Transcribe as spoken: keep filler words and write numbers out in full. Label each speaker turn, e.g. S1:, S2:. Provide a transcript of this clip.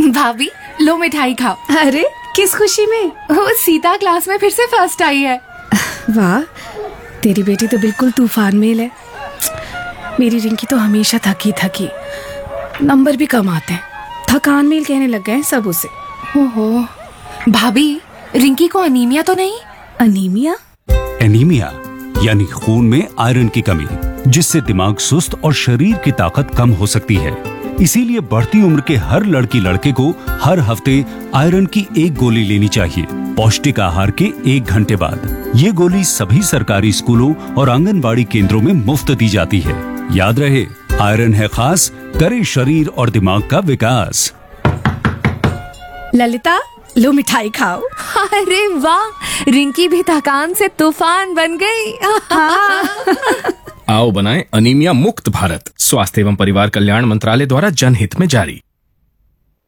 S1: भाभी लो मिठाई खाओ।
S2: अरे किस खुशी में?
S1: वो सीता क्लास में फिर से फर्स्ट आई है।
S2: वाह, तेरी बेटी तो बिल्कुल तूफान मेल है। मेरी रिंकी तो हमेशा थकी थकी, नंबर भी कम आते हैं। थकान मेल कहने लग गए सब उसे।
S1: ओहो भाभी, रिंकी को अनीमिया तो नहीं?
S2: अनीमिया?
S3: एनीमिया यानी खून में आयरन की कमी, जिससे दिमाग सुस्त और शरीर की ताकत कम हो सकती है। इसीलिए बढ़ती उम्र के हर लड़की लड़के को हर हफ्ते आयरन की एक गोली लेनी चाहिए, पौष्टिक आहार के एक घंटे बाद। ये गोली सभी सरकारी स्कूलों और आंगनबाड़ी केंद्रों में मुफ्त दी जाती है। याद रहे, आयरन है खास, करे शरीर और दिमाग का विकास।
S2: ललिता, लो मिठाई खाओ।
S1: अरे वाह, रिंकी भी थकान से तूफान बन गई।
S4: आओ बनाएं अनीमिया मुक्त भारत। स्वास्थ्य एवं परिवार कल्याण मंत्रालय द्वारा जनहित में जारी।